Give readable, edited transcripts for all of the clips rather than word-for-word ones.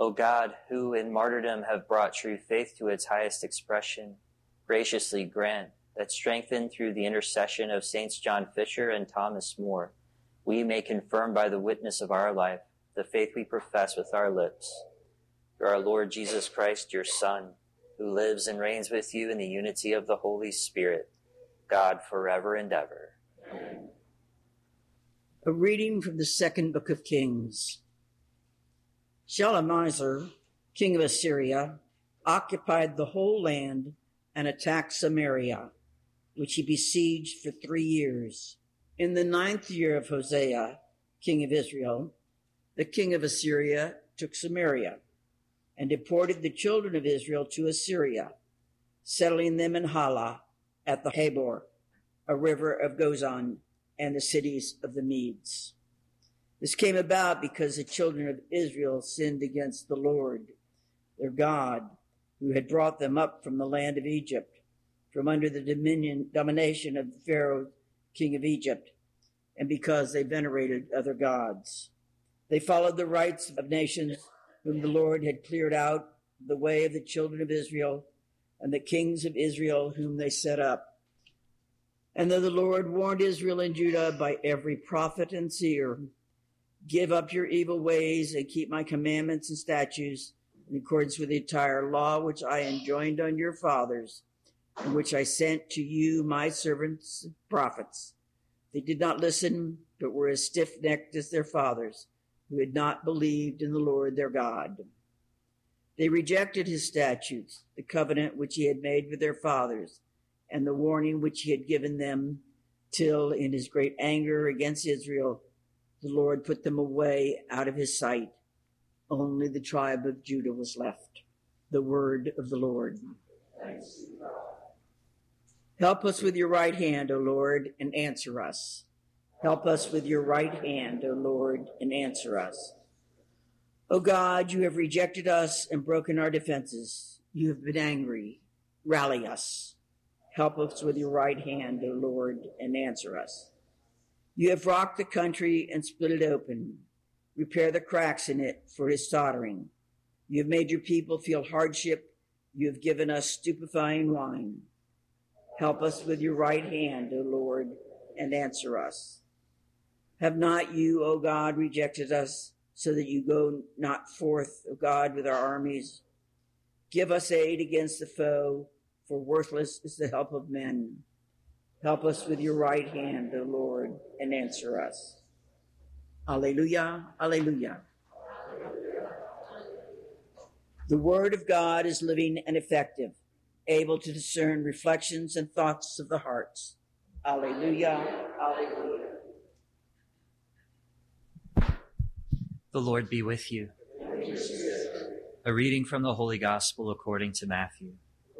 O God, who in martyrdom have brought true faith to its highest expression, graciously grant that, strengthened through the intercession of Saints John Fisher and Thomas More, we may confirm by the witness of our life the faith we profess with our lips. Through our Lord Jesus Christ, your Son, who lives and reigns with you in the unity of the Holy Spirit, God forever and ever. Amen. A reading from the second book of Kings. Shalmaneser, king of Assyria, occupied the whole land and attacked Samaria, which he besieged for 3 years. In the 9th year of Hosea, king of Israel, the king of Assyria took Samaria and deported the children of Israel to Assyria, settling them in Hala at the Habor, a river of Gozan, and the cities of the Medes. This came about because the children of Israel sinned against the Lord, their God, who had brought them up from the land of Egypt, from under the domination of Pharaoh, king of Egypt, and because they venerated other gods. They followed the rites of nations whom the Lord had cleared out the way of the children of Israel and the kings of Israel whom they set up. And though the Lord warned Israel and Judah by every prophet and seer, give up your evil ways and keep my commandments and statutes in accordance with the entire law which I enjoined on your fathers, and which I sent to you, my servants, prophets. They did not listen, but were as stiff-necked as their fathers, who had not believed in the Lord their God. They rejected his statutes, the covenant which he had made with their fathers, and the warning which he had given them, till in his great anger against Israel, the Lord put them away out of his sight. Only the tribe of Judah was left. The word of the Lord. Thanks be to God. Help us with your right hand, O Lord, and answer us. Help us with your right hand, O Lord, and answer us. O God, you have rejected us and broken our defenses. You have been angry. Rally us. Help us with your right hand, O Lord, and answer us. You have rocked the country and split it open. Repair the cracks in it, for it is tottering. You have made your people feel hardship. You have given us stupefying wine. Help us with your right hand, O Lord, and answer us. Have not you, O God, rejected us, so that you go not forth, O God, with our armies? Give us aid against the foe, for worthless is the help of men. Help us with your right hand, O Lord, and answer us. Alleluia, alleluia. The word of God is living and effective, able to discern reflections and thoughts of the hearts. Alleluia, alleluia. The Lord be with you. A reading from the Holy Gospel according to Matthew.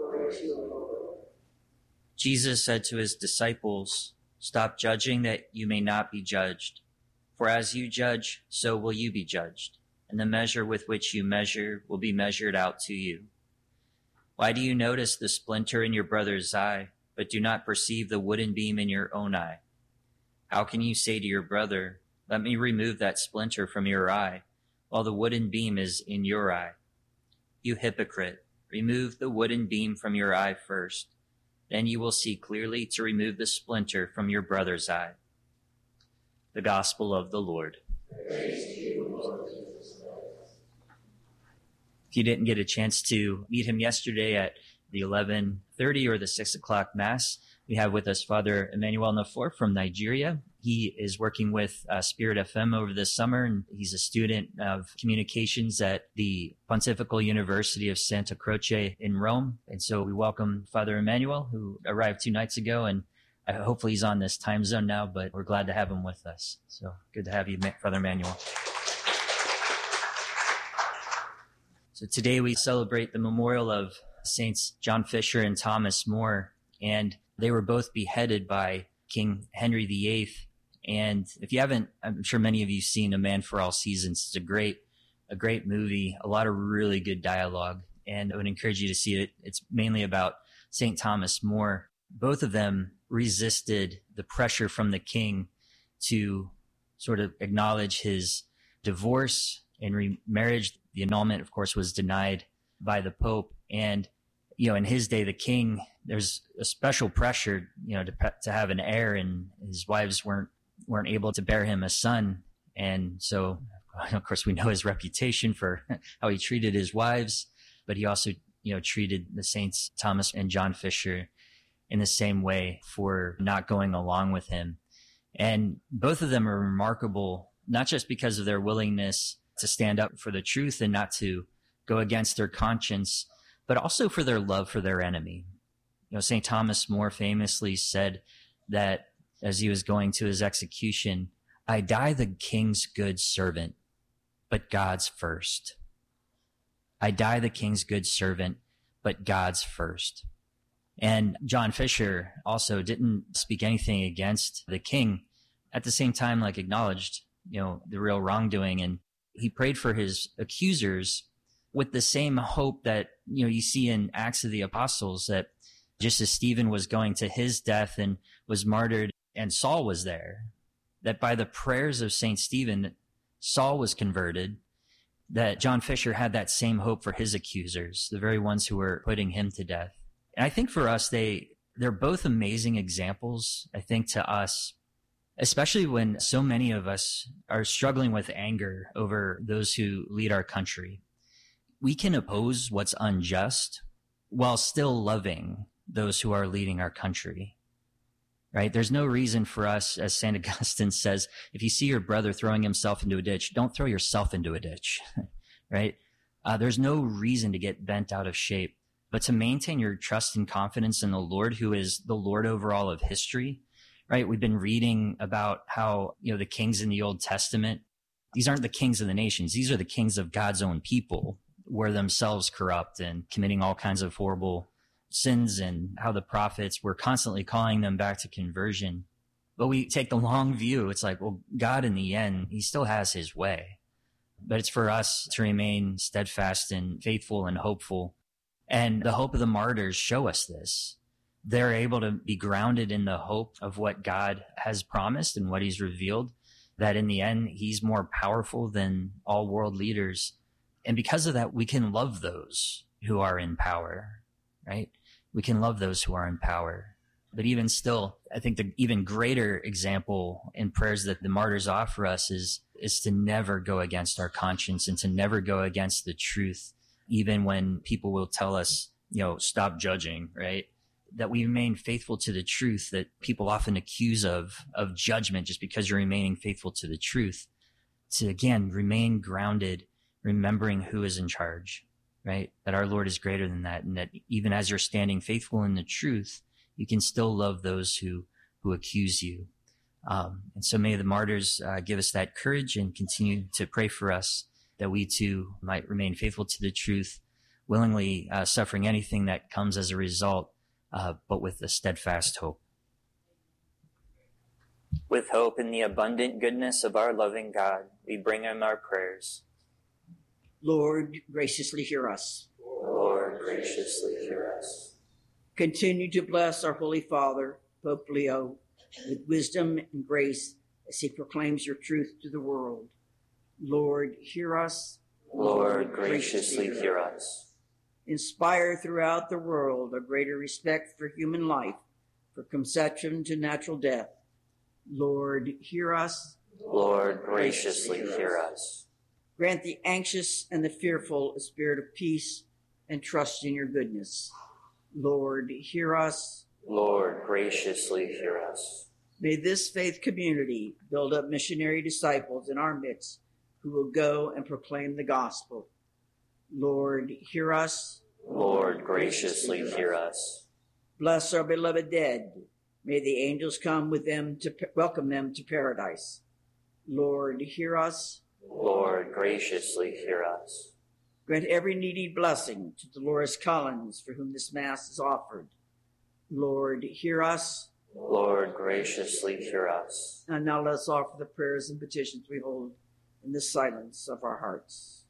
Jesus said to his disciples, "Stop judging that you may not be judged. For as you judge, so will you be judged, and the measure with which you measure will be measured out to you. Why do you notice the splinter in your brother's eye, but do not perceive the wooden beam in your own eye? How can you say to your brother, 'Let me remove that splinter from your eye,' while the wooden beam is in your eye? You hypocrite, remove the wooden beam from your eye first. Then you will see clearly to remove the splinter from your brother's eye." The Gospel of the Lord. Praise to you, Lord Jesus Christ. If you didn't get a chance to meet him yesterday at the 11:30 or the 6 o'clock Mass, we have with us Father Emmanuel Nafor from Nigeria. He is working with Spirit FM over this summer, and he's a student of communications at the Pontifical University of Santa Croce in Rome. And so we welcome Father Emmanuel, who arrived 2 nights ago, and hopefully he's on this time zone now, but we're glad to have him with us. So good to have you, Father Emmanuel. So today we celebrate the memorial of Saints John Fisher and Thomas More, and they were both beheaded by King Henry VIII. And if you haven't, I'm sure many of you seen A Man for All Seasons. It's a great movie, a lot of really good dialogue, and I would encourage you to see it. It's mainly about St. Thomas More. Both of them resisted the pressure from the king to sort of acknowledge his divorce in remarriage. The annulment, of course, was denied by the Pope. And, in his day, the king, there's a special pressure, to have an heir, and his wives weren't able to bear him a son. And so, of course, we know his reputation for how he treated his wives, but he also, treated the Saints Thomas and John Fisher in the same way for not going along with him. And both of them are remarkable, not just because of their willingness to stand up for the truth and not to go against their conscience, but also for their love for their enemy. St. Thomas More famously said that as he was going to his execution, "I die the king's good servant, but God's first. I die the king's good servant, but God's first." And John Fisher also didn't speak anything against the king. At the same time, acknowledged, the real wrongdoing. And he prayed for his accusers with the same hope that, you see in Acts of the Apostles, that just as Stephen was going to his death and was martyred and Saul was there, that by the prayers of St. Stephen, Saul was converted, that John Fisher had that same hope for his accusers, the very ones who were putting him to death. And I think for us, they're both amazing examples, I think, to us, especially when so many of us are struggling with anger over those who lead our country. We can oppose what's unjust while still loving those who are leading our country, right? There's no reason for us, as St. Augustine says, if you see your brother throwing himself into a ditch, don't throw yourself into a ditch, right? There's no reason to get bent out of shape, but to maintain your trust and confidence in the Lord, who is the Lord over all of history, right? We've been reading about how, the kings in the Old Testament, these aren't the kings of the nations. These are the kings of God's own people, were themselves corrupt and committing all kinds of horrible sins, and how the prophets were constantly calling them back to conversion. But we take the long view. It's like, well, God in the end, he still has his way. But it's for us to remain steadfast and faithful and hopeful. And the hope of the martyrs show us this. They're able to be grounded in the hope of what God has promised and what he's revealed, that in the end, he's more powerful than all world leaders. And because of that, we can love those who are in power, right? We can love those who are in power. But even still, I think the even greater example in prayers that the martyrs offer us is to never go against our conscience and to never go against the truth, even when people will tell us, stop judging, right? That we remain faithful to the truth that people often accuse of judgment just because you're remaining faithful to the truth. To, again, remain grounded, remembering who is in charge, right? That our Lord is greater than that. And that even as you're standing faithful in the truth, you can still love those who accuse you. And so may the martyrs give us that courage and continue to pray for us that we too might remain faithful to the truth, willingly suffering anything that comes as a result, but with a steadfast hope. With hope in the abundant goodness of our loving God, we bring him our prayers. Lord, graciously hear us. Lord, graciously hear us. Continue to bless our Holy Father, Pope Leo, with wisdom and grace as he proclaims your truth to the world. Lord, hear us. Lord, graciously hear us. Inspire throughout the world a greater respect for human life, from conception to natural death. Lord, hear us. Lord, graciously hear us. Grant the anxious and the fearful a spirit of peace and trust in your goodness. Lord, hear us. Lord, graciously hear us. May this faith community build up missionary disciples in our midst who will go and proclaim the gospel. Lord, hear us. Lord, graciously hear us. Bless our beloved dead. May the angels come with them to welcome them to paradise. Lord, hear us. Lord, graciously hear us. Grant every needy blessing to Dolores Collins, for whom this Mass is offered. Lord, hear us. Lord, graciously hear us. And now let us offer the prayers and petitions we hold in the silence of our hearts.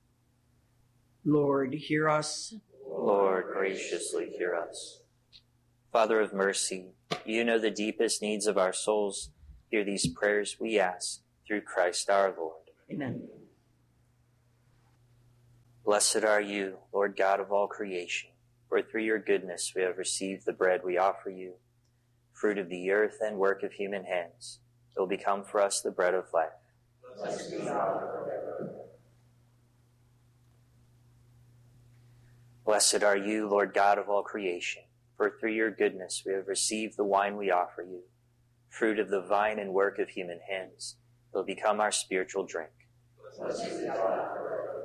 Lord, hear us. Lord, graciously hear us. Father of mercy, you know the deepest needs of our souls. Hear these prayers we ask through Christ our Lord. Amen. Blessed are you, Lord God of all creation, for through your goodness we have received the bread we offer you, fruit of the earth and work of human hands. It will become for us the bread of life. Blessed be God forever. Blessed are you, Lord God of all creation, for through your goodness we have received the wine we offer you, fruit of the vine and work of human hands. It will become our spiritual drink. Blessed be God forever.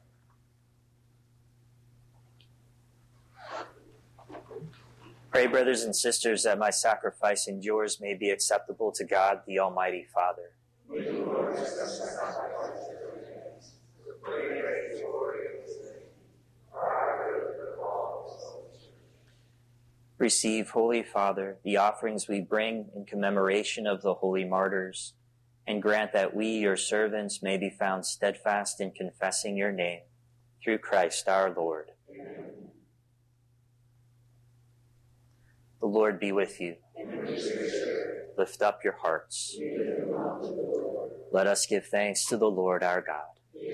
Pray, brothers and sisters, that my sacrifice and yours may be acceptable to God, the Almighty Father. May the Lord accept the sacrifice of your hands, to praise and glory of his name, for our good and for all his holy church. Receive, Holy Father, the offerings we bring in commemoration of the holy martyrs, and grant that we, your servants, may be found steadfast in confessing your name, through Christ our Lord. Amen. The Lord be with you. Lift up your hearts. Let us give thanks to the Lord our God.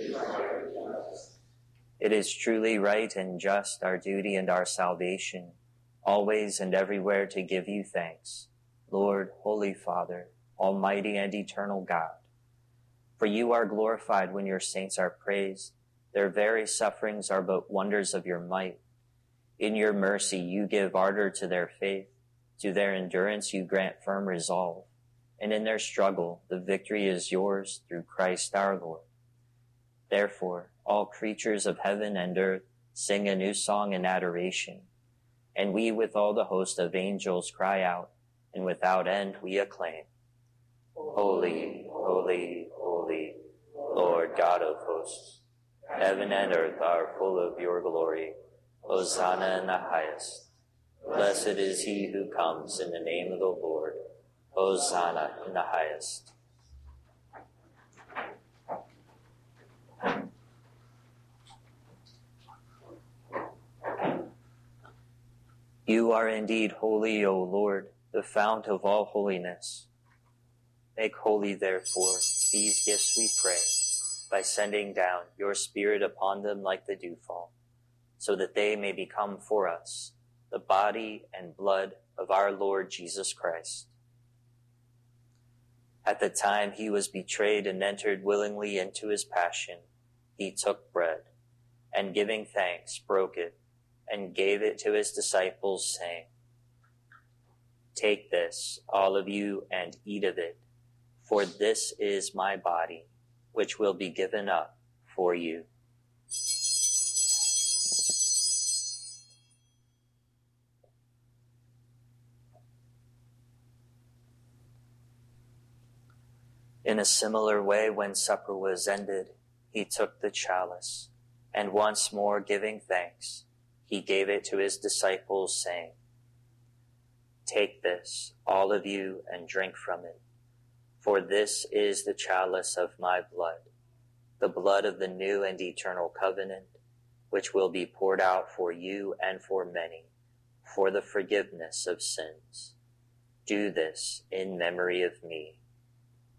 It is truly right and just, our duty and our salvation, always and everywhere to give you thanks, Lord, Holy Father, Almighty and eternal God. For you are glorified when your saints are praised. Their very sufferings are but wonders of your might. In your mercy, you give ardor to their faith. To their endurance, you grant firm resolve. And in their struggle, the victory is yours through Christ our Lord. Therefore, all creatures of heaven and earth sing a new song in adoration. And we with all the host of angels cry out, and without end we acclaim. Holy, holy, holy, Lord God of hosts. Heaven and earth are full of your glory. Hosanna in the highest. Blessed is he who comes in the name of the Lord. Hosanna in the highest. You are indeed holy, O Lord, the fount of all holiness. Make holy, therefore, these gifts, we pray, by sending down your Spirit upon them like the dewfall, so that they may become for us the body and blood of our Lord Jesus Christ. At the time he was betrayed and entered willingly into his passion, he took bread, and giving thanks, broke it, and gave it to his disciples, saying, Take this, all of you, and eat of it, for this is my body, which will be given up for you. In a similar way, when supper was ended, he took the chalice, and once more giving thanks, he gave it to his disciples, saying, Take this, all of you, and drink from it, for this is the chalice of my blood, the blood of the new and eternal covenant, which will be poured out for you and for many, for the forgiveness of sins. Do this in memory of me.